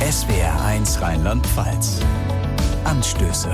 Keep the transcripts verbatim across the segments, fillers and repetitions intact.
S W R eins Rheinland-Pfalz. Anstöße.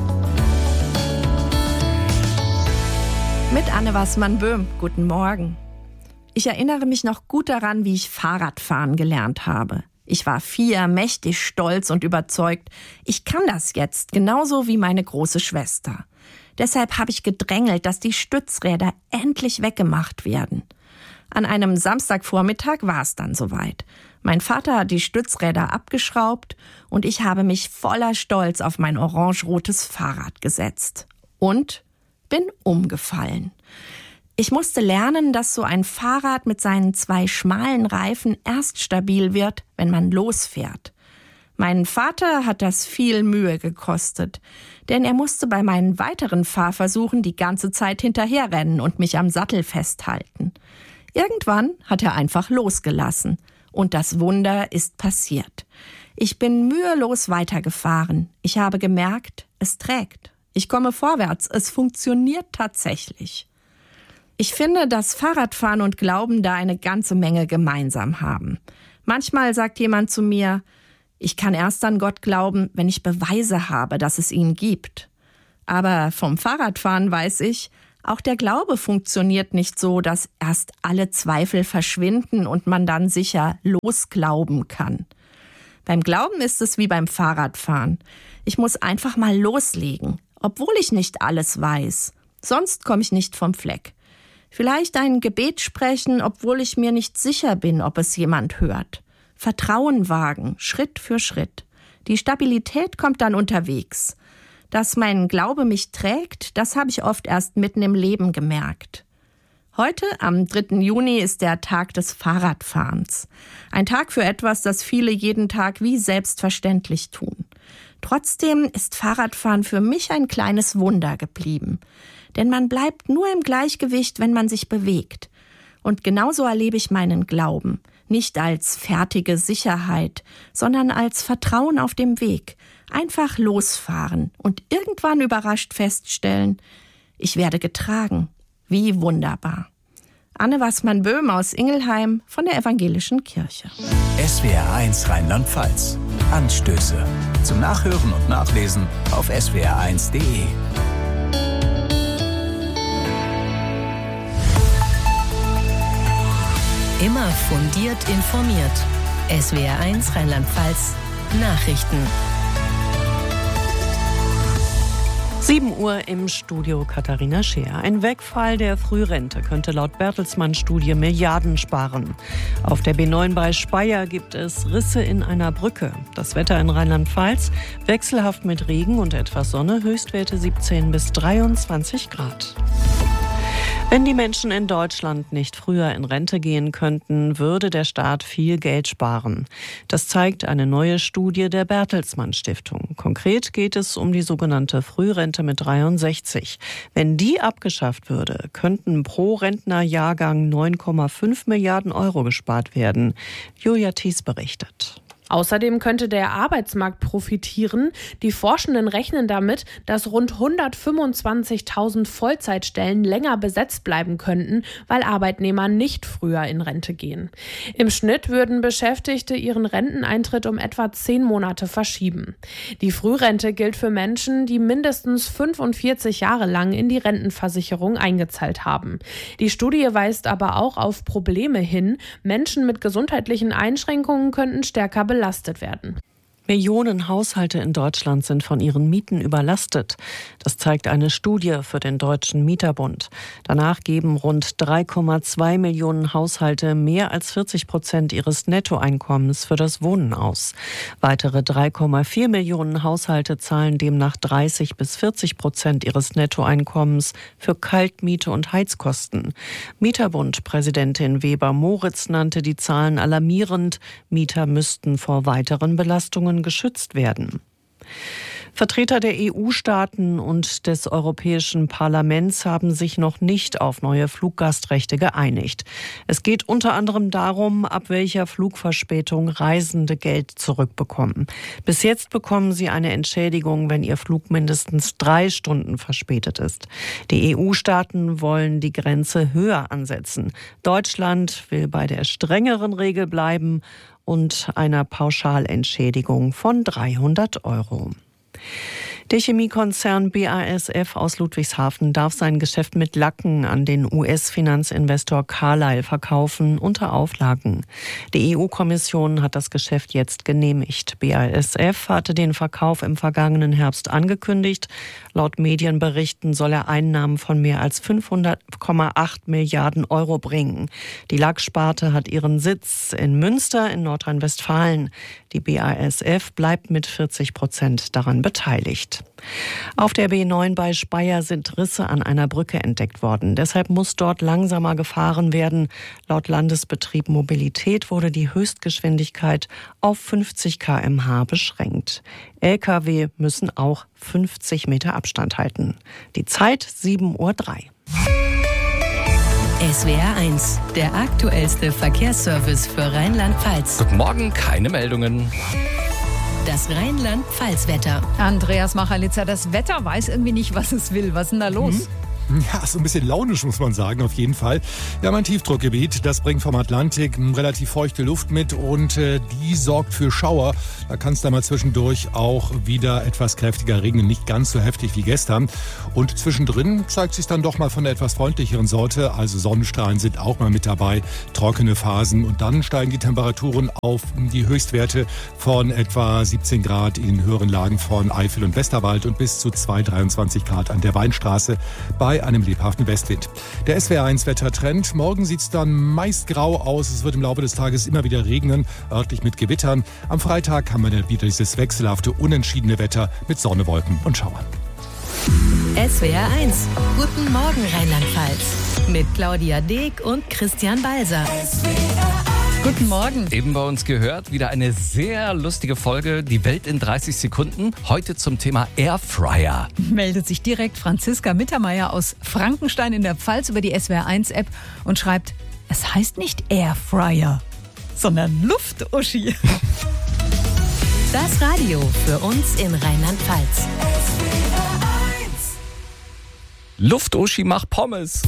Mit Anne Wassmann-Böhm. Guten Morgen. Ich erinnere mich noch gut daran, wie ich Fahrradfahren gelernt habe. Ich war vier, mächtig stolz und überzeugt. Ich kann das jetzt, genauso wie meine große Schwester. Deshalb habe ich gedrängelt, dass die Stützräder endlich weggemacht werden. An einem Samstagvormittag war es dann soweit. Mein Vater hat die Stützräder abgeschraubt und ich habe mich voller Stolz auf mein orange-rotes Fahrrad gesetzt. Und bin umgefallen. Ich musste lernen, dass so ein Fahrrad mit seinen zwei schmalen Reifen erst stabil wird, wenn man losfährt. Meinen Vater hat das viel Mühe gekostet, denn er musste bei meinen weiteren Fahrversuchen die ganze Zeit hinterherrennen und mich am Sattel festhalten. Irgendwann hat er einfach losgelassen und das Wunder ist passiert. Ich bin mühelos weitergefahren. Ich habe gemerkt, es trägt. Ich komme vorwärts, es funktioniert tatsächlich. Ich finde, dass Fahrradfahren und Glauben da eine ganze Menge gemeinsam haben. Manchmal sagt jemand zu mir, ich kann erst an Gott glauben, wenn ich Beweise habe, dass es ihn gibt. Aber vom Fahrradfahren weiß ich, auch der Glaube funktioniert nicht so, dass erst alle Zweifel verschwinden und man dann sicher losglauben kann. Beim Glauben ist es wie beim Fahrradfahren. Ich muss einfach mal loslegen, obwohl ich nicht alles weiß. Sonst komme ich nicht vom Fleck. Vielleicht ein Gebet sprechen, obwohl ich mir nicht sicher bin, ob es jemand hört. Vertrauen wagen, Schritt für Schritt. Die Stabilität kommt dann unterwegs. Dass mein Glaube mich trägt, das habe ich oft erst mitten im Leben gemerkt. Heute, am dritten Juni, ist der Tag des Fahrradfahrens. Ein Tag für etwas, das viele jeden Tag wie selbstverständlich tun. Trotzdem ist Fahrradfahren für mich ein kleines Wunder geblieben. Denn man bleibt nur im Gleichgewicht, wenn man sich bewegt. Und genauso erlebe ich meinen Glauben. Nicht als fertige Sicherheit, sondern als Vertrauen auf dem Weg. Einfach losfahren und irgendwann überrascht feststellen, ich werde getragen. Wie wunderbar. Anne Wassmann-Böhm aus Ingelheim von der Evangelischen Kirche. S W R eins Rheinland-Pfalz. Anstöße. Zum Nachhören und Nachlesen auf S W R eins Punkt de. Immer fundiert informiert. S W R eins Rheinland-Pfalz Nachrichten. sieben Uhr im Studio Katharina Scheer. Ein Wegfall der Frührente könnte laut Bertelsmann-Studie Milliarden sparen. Auf der B neun bei Speyer gibt es Risse in einer Brücke. Das Wetter in Rheinland-Pfalz wechselhaft mit Regen und etwas Sonne, Höchstwerte siebzehn bis dreiundzwanzig Grad. Wenn die Menschen in Deutschland nicht früher in Rente gehen könnten, würde der Staat viel Geld sparen. Das zeigt eine neue Studie der Bertelsmann Stiftung. Konkret geht es um die sogenannte Frührente mit dreiundsechzig. Wenn die abgeschafft würde, könnten pro Rentnerjahrgang neun Komma fünf Milliarden Euro gespart werden. Julia Thies berichtet. Außerdem könnte der Arbeitsmarkt profitieren. Die Forschenden rechnen damit, dass rund hundertfünfundzwanzigtausend Vollzeitstellen länger besetzt bleiben könnten, weil Arbeitnehmer nicht früher in Rente gehen. Im Schnitt würden Beschäftigte ihren Renteneintritt um etwa zehn Monate verschieben. Die Frührente gilt für Menschen, die mindestens fünfundvierzig Jahre lang in die Rentenversicherung eingezahlt haben. Die Studie weist aber auch auf Probleme hin. Menschen mit gesundheitlichen Einschränkungen könnten stärker belastet belastet werden. Millionen Haushalte in Deutschland sind von ihren Mieten überlastet. Das zeigt eine Studie für den Deutschen Mieterbund. Danach geben rund drei Komma zwei Millionen Haushalte mehr als vierzig Prozent ihres Nettoeinkommens für das Wohnen aus. Weitere drei Komma vier Millionen Haushalte zahlen demnach dreißig bis vierzig Prozent ihres Nettoeinkommens für Kaltmiete und Heizkosten. Mieterbund-Präsidentin Weber-Moritz nannte die Zahlen alarmierend. Mieter müssten vor weiteren Belastungen geschützt werden. Vertreter der E U-Staaten und des Europäischen Parlaments haben sich noch nicht auf neue Fluggastrechte geeinigt. Es geht unter anderem darum, ab welcher Flugverspätung Reisende Geld zurückbekommen. Bis jetzt bekommen sie eine Entschädigung, wenn ihr Flug mindestens drei Stunden verspätet ist. Die E U-Staaten wollen die Grenze höher ansetzen. Deutschland will bei der strengeren Regel bleiben und einer Pauschalentschädigung von dreihundert Euro. Der Chemiekonzern B A S F aus Ludwigshafen darf sein Geschäft mit Lacken an den U S-Finanzinvestor Carlyle verkaufen unter Auflagen. Die E U-Kommission hat das Geschäft jetzt genehmigt. B A S F hatte den Verkauf im vergangenen Herbst angekündigt. Laut Medienberichten soll er Einnahmen von mehr als fünfhundert Komma acht Milliarden Euro bringen. Die Lacksparte hat ihren Sitz in Münster in Nordrhein-Westfalen. Die B A S F bleibt mit vierzig Prozent daran beteiligt. Auf der B neun bei Speyer sind Risse an einer Brücke entdeckt worden. Deshalb muss dort langsamer gefahren werden. Laut Landesbetrieb Mobilität wurde die Höchstgeschwindigkeit auf fünfzig Kilometer pro Stunde beschränkt. L K W müssen auch fünfzig Meter Abstand halten. Die Zeit sieben Uhr drei. S W R eins, der aktuellste Verkehrsservice für Rheinland-Pfalz. Guten Morgen, keine Meldungen. Das Rheinland-Pfalz-Wetter. Andreas Machalitzer, das Wetter weiß irgendwie nicht, was es will. Was ist denn da los? Mhm. Ja, so ein bisschen launisch, muss man sagen, auf jeden Fall. Wir haben ein Tiefdruckgebiet, das bringt vom Atlantik relativ feuchte Luft mit und äh, die sorgt für Schauer. Da kann es dann mal zwischendurch auch wieder etwas kräftiger regnen, nicht ganz so heftig wie gestern. Und zwischendrin zeigt sich dann doch mal von der etwas freundlicheren Sorte, also Sonnenstrahlen sind auch mal mit dabei, trockene Phasen und dann steigen die Temperaturen auf die Höchstwerte von etwa siebzehn Grad in höheren Lagen von Eifel und Westerwald und bis zu zwei Komma dreiundzwanzig Grad an der Weinstraße bei einem lebhaften Westwind. Der S W R eins Wettertrend. Morgen sieht es dann meist grau aus. Es wird im Laufe des Tages immer wieder regnen, örtlich mit Gewittern. Am Freitag haben wir dann wieder dieses wechselhafte, unentschiedene Wetter mit Sonne, Wolken und Schauern. S W R eins. Guten Morgen Rheinland-Pfalz. Mit Claudia Deek und Christian Balser. Guten Morgen. Eben bei uns gehört, wieder eine sehr lustige Folge, die Welt in dreißig Sekunden. Heute zum Thema Airfryer. Meldet sich direkt Franziska Mittermeier aus Frankenstein in der Pfalz über die S W R eins App und schreibt, es heißt nicht Airfryer, sondern Luftuschi. Das Radio für uns in Rheinland-Pfalz. Luftuschi macht Pommes.